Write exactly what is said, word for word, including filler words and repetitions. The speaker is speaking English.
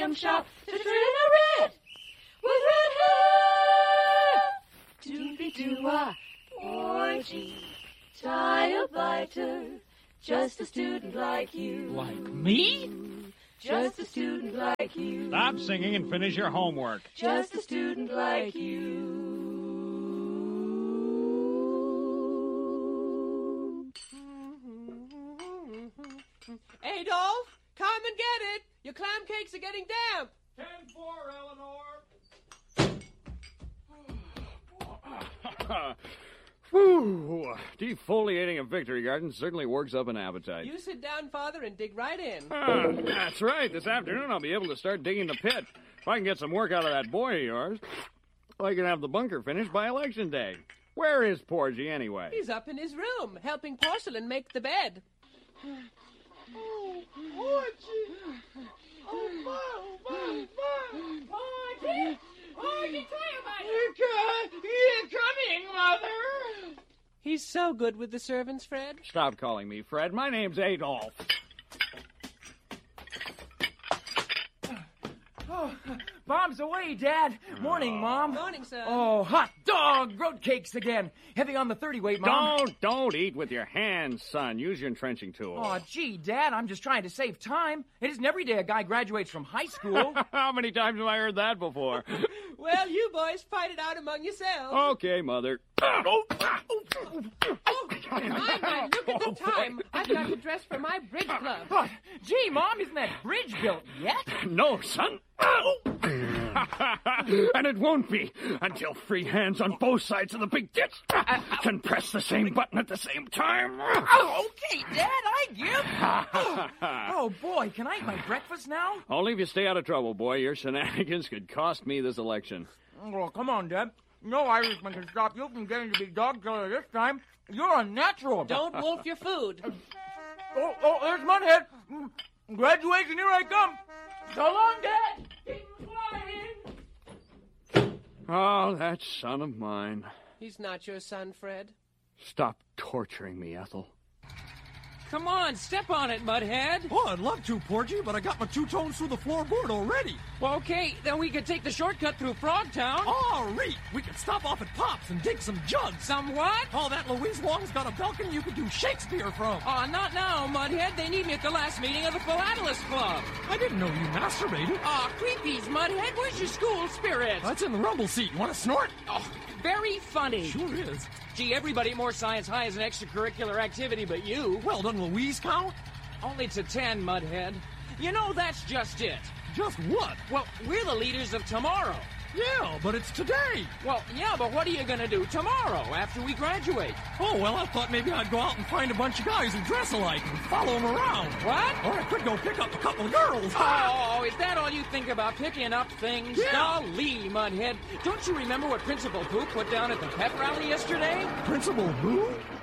shop to turn a red with red hair. Doobie-doo-wah, Porgy, tile biter, just a student like you. Like me? Just a student like you. Stop singing and finish your homework. Just a student like you. Adolf, come and get it. Your clam cakes are getting damp. ten four, Eleanor. Whew. Defoliating a victory garden certainly works up an appetite. You sit down, Father, and dig right in. Ah, that's right. This afternoon I'll be able to start digging the pit. If I can get some work out of that boy of yours, I can have the bunker finished by election day. Where is Porgy, anyway? He's up in his room, helping Porcelain make the bed. Oh, Porgy! Oh, my, my, my! Porgy! Porgy, You're, you're coming, Mother! He's so good with the servants, Fred. Stop calling me Fred. My name's Adolf. Oh, Bomb's away, Dad. Morning, Mom. Morning, son. Oh, hot dog, road cakes again. Heavy on the thirty weight, Mom. Don't, don't eat with your hands, son. Use your entrenching tool. Oh, gee, Dad, I'm just trying to save time. It isn't every day a guy graduates from high school. How many times have I heard that before? Well, you boys fight it out among yourselves. Okay, Mother. Oh, my, my, look at the time. I've got to dress for my bridge club. Oh, gee, Mom, isn't that bridge built yet? No, son. And it won't be until free hands on both sides of the big ditch can press the same button at the same time. Oh, okay, Dad, I give. Oh, boy, can I eat my breakfast now? Only if you stay out of trouble, boy. Your shenanigans could cost me this election. Oh, come on, Dad. No Irishman can stop you from getting to be dog killer this time. You're unnatural. Don't wolf your food. Oh, oh, there's Mudhead. Graduation, here I come. So long, Dad. Oh, that son of mine. He's not your son, Fred. Stop torturing me, Ethel. Come on, step on it, Mudhead. Oh, I'd love to, Porgy, but I got my two tones through the floorboard already. Well, okay, then we could take the shortcut through Frogtown. Oh, Reet, we could stop off at Pop's and dig some jugs. Some what? Oh, that Louise Wong's got a balcony you could do Shakespeare from. Oh, not now, Mudhead. They need me at the last meeting of the Philatelist Club. I didn't know you masturbated. Aw, oh, creepies, Mudhead. Where's your school spirit? That's in the rumble seat. You want to snort? Oh, very funny. Sure is. Gee, everybody at More Science High is an extracurricular activity but you. Well, doesn't Louise count? Only to ten, Mudhead. You know, that's just it. Just what? Well, we're the leaders of tomorrow. Yeah, but it's today. Well, yeah, but what are you going to do tomorrow after we graduate? Oh, well, I thought maybe I'd go out and find a bunch of guys who dress alike and follow them around. What? Or I could go pick up a couple of girls. Oh, is that all you think about, picking up things? Yeah. Golly, Mudhead. Don't you remember what Principal Pooh put down at the pep rally yesterday? Principal who?